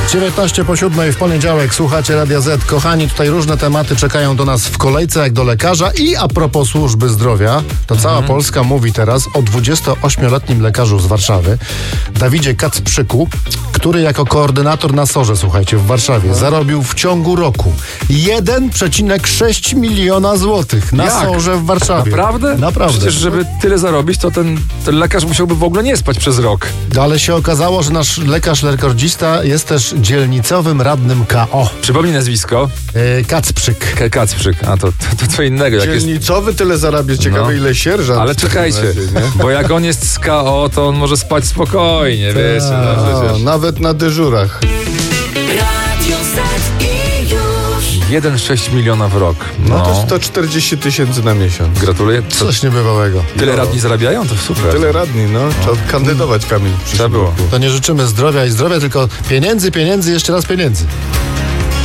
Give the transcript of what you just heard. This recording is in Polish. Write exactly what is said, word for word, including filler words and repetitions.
dziewiętnaście po siódmej w poniedziałek, słuchacie Radia Z. Kochani, tutaj różne tematy czekają do nas w kolejce jak do lekarza. I a propos służby zdrowia, to cała mhm. Polska mówi teraz o dwudziestoośmioletnim lekarzu z Warszawy, Dawidzie Kacprzyku, który jako koordynator na sorze, słuchajcie, w Warszawie mhm. zarobił w ciągu roku jeden przecinek sześć miliona złotych na jak? sorze w Warszawie. Naprawdę? Naprawdę. Przecież żeby tyle zarobić, to ten, ten lekarz musiałby w ogóle nie spać przez rok. Ale się okazało, że nasz lekarz rekordzista jest też dzielnicowym radnym K O. Przypomnij nazwisko. Yy, Kacprzyk. K- Kacprzyk, a to, to, to co innego. Jak Dzielnicowy jest... tyle zarabia, ciekawe no. ile sierżant. Ale czekajcie, razie, bo jak on jest z K O, to on może spać spokojnie, wiecie. No, przecież. Nawet na dyżurach. jeden przecinek sześć miliona w rok. No, no to sto czterdzieści tysięcy na miesiąc. Gratuluję. To coś niebywałego. Tyle no. radni zarabiają? To super. Tyle radni, no. Trzeba kandydować, Kamil. Trzeba było. To nie życzymy zdrowia i zdrowia, tylko pieniędzy, pieniędzy, jeszcze raz pieniędzy.